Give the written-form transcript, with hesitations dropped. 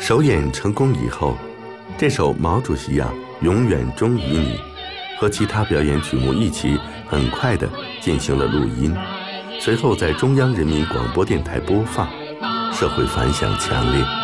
首演成功以后，这首《毛主席呀，永远忠于你》和其他表演曲目一起，很快地进行了录音，随后在中央人民广播电台播放，社会反响强烈。